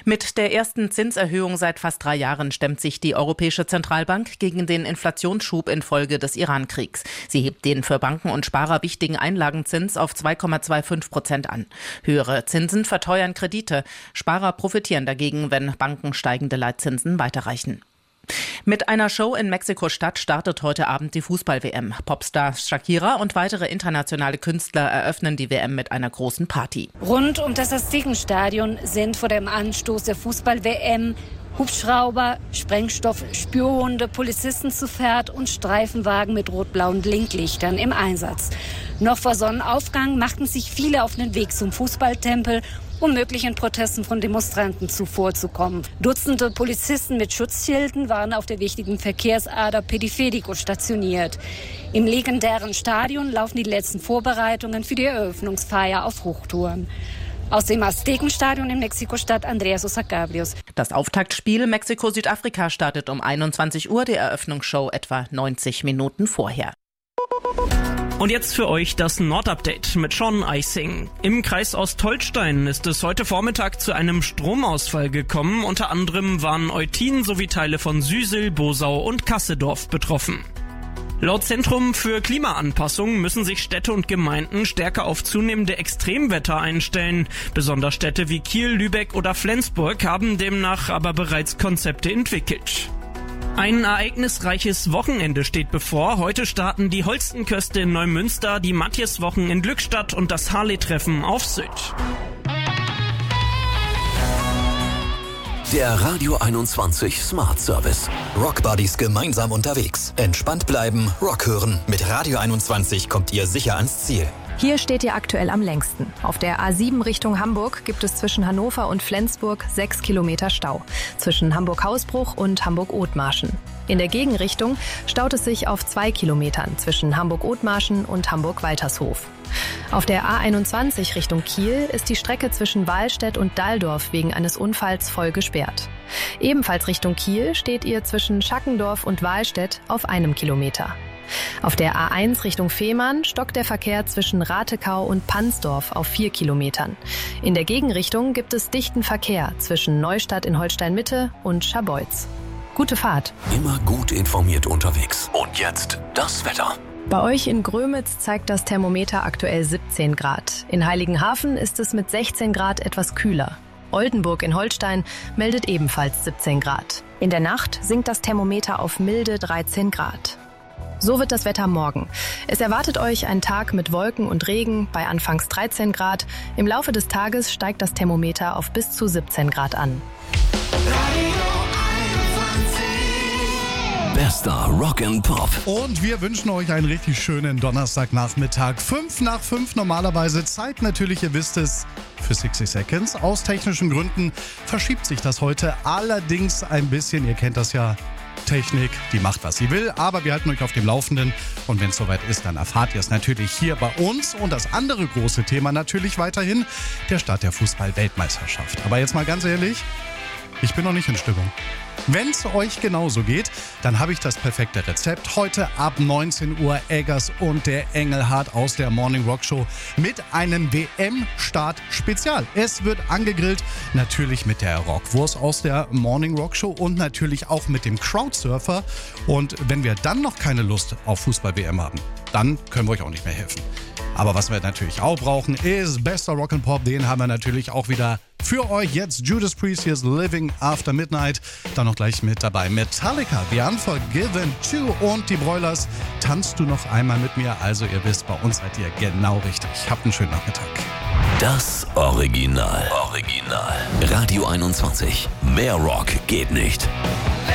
Mit der ersten Zinserhöhung seit fast 3 Jahren stemmt sich die Europäische Zentralbank gegen den Inflationsschub infolge des Iran-Kriegs. Sie hebt den für Banken und Sparer wichtigen Einlagenzins auf 2,25% an. Höhere Zinsen verteuern Kredite. Sparer profitieren dagegen, wenn Banken steigende Leitzinsen weiterreichen. Mit einer Show in Mexiko-Stadt startet heute Abend die Fußball-WM. Popstar Shakira und weitere internationale Künstler eröffnen die WM mit einer großen Party. Rund um das Aztekenstadion sind vor dem Anstoß der Fußball-WM Hubschrauber, Sprengstoff, Spürhunde, Polizisten zu Pferd und Streifenwagen mit rot-blauen Blinklichtern im Einsatz. Noch vor Sonnenaufgang machten sich viele auf den Weg zum Fußballtempel, um möglichen Protesten von Demonstranten zuvorzukommen. Dutzende Polizisten mit Schutzschilden waren auf der wichtigen Verkehrsader Periférico stationiert. Im legendären Stadion laufen die letzten Vorbereitungen für die Eröffnungsfeier auf Hochtouren. Aus dem Aztekenstadion in Mexiko-Stadt Andrea Sosa Cabrios. Das Auftaktspiel Mexiko-Südafrika startet um 21 Uhr, die Eröffnungsshow etwa 90 Minuten vorher. Und jetzt für euch das Nordupdate mit Sean Eising. Im Kreis Ostholstein ist es heute Vormittag zu einem Stromausfall gekommen. Unter anderem waren Eutin sowie Teile von Süsel, Bosau und Kassedorf betroffen. Laut Zentrum für Klimaanpassung müssen sich Städte und Gemeinden stärker auf zunehmende Extremwetter einstellen. Besonders Städte wie Kiel, Lübeck oder Flensburg haben demnach aber bereits Konzepte entwickelt. Ein ereignisreiches Wochenende steht bevor. Heute starten die Holstenköste in Neumünster, die Matthiaswochen in Glückstadt und das Harley-Treffen auf Sylt. Der Radio 21 Smart Service. Rock Buddies gemeinsam unterwegs. Entspannt bleiben, Rock hören. Mit Radio 21 kommt ihr sicher ans Ziel. Hier steht ihr aktuell am längsten. Auf der A7 Richtung Hamburg gibt es zwischen Hannover und Flensburg 6 Kilometer Stau. Zwischen Hamburg-Hausbruch und Hamburg-Othmarschen. In der Gegenrichtung staut es sich auf 2 Kilometern zwischen Hamburg-Othmarschen und Hamburg-Waltershof. Auf der A21 Richtung Kiel ist die Strecke zwischen Wahlstedt und Dalldorf wegen eines Unfalls voll gesperrt. Ebenfalls Richtung Kiel steht ihr zwischen Schackendorf und Wahlstedt auf 1 Kilometer. Auf der A1 Richtung Fehmarn stockt der Verkehr zwischen Ratekau und Pansdorf auf 4 Kilometern. In der Gegenrichtung gibt es dichten Verkehr zwischen Neustadt in Holstein-Mitte und Scharbeutz. Gute Fahrt. Immer gut informiert unterwegs. Und jetzt das Wetter. Bei euch in Grömitz zeigt das Thermometer aktuell 17 Grad. In Heiligenhafen ist es mit 16 Grad etwas kühler. Oldenburg in Holstein meldet ebenfalls 17 Grad. In der Nacht sinkt das Thermometer auf milde 13 Grad. So wird das Wetter morgen. Es erwartet euch ein Tag mit Wolken und Regen bei anfangs 13 Grad. Im Laufe des Tages steigt das Thermometer auf bis zu 17 Grad an. Bester Rock and Pop. Und wir wünschen euch einen richtig schönen Donnerstagnachmittag. 5 nach 5 normalerweise. Zeit natürlich, ihr wisst es, für 60 Seconds. Aus technischen Gründen verschiebt sich das heute allerdings ein bisschen. Ihr kennt das ja. Technik, die macht, was sie will, aber wir halten euch auf dem Laufenden und wenn es soweit ist, dann erfahrt ihr es natürlich hier bei uns und das andere große Thema natürlich weiterhin, der Start der Fußball-Weltmeisterschaft. Aber jetzt mal ganz ehrlich, ich bin noch nicht in Stimmung. Wenn es euch genauso geht, dann habe ich das perfekte Rezept. Heute ab 19 Uhr Eggers und der Engelhardt aus der Morning Rock Show mit einem WM-Start-Spezial. Es wird angegrillt, natürlich mit der Rockwurst aus der Morning Rock Show und natürlich auch mit dem Crowdsurfer. Und wenn wir dann noch keine Lust auf Fußball-WM haben, dann können wir euch auch nicht mehr helfen. Aber was wir natürlich auch brauchen, ist bester Rock'n'Pop. Den haben wir natürlich auch wieder für euch. Jetzt Judas Priest, hier ist Living After Midnight. Dann noch gleich mit dabei Metallica, The Unforgiven 2 und die Broilers. Tanzt du noch einmal mit mir? Also ihr wisst, bei uns seid ihr genau richtig. Habt einen schönen Nachmittag. Das Original. Radio 21. Mehr Rock geht nicht.